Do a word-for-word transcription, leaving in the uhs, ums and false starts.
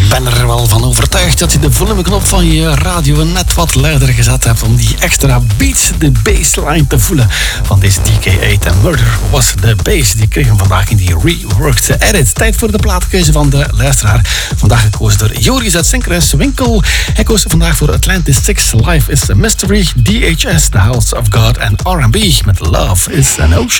ben er wel van overtuigd dat je de volumeknop van je radio net wat luider gezet hebt om die extra beats, de bassline te voelen van deze D K acht. En Murder was de bass. Die kregen we vandaag in die reworked edit. Tijd voor de plaatkeuze van de luisteraar. Vandaag gekozen door Joris uit Synchronous Winkel. Hij koos vandaag voor Atlantis six, Life is a Mystery, D H S, The House of God en R and B met Love is an Ocean.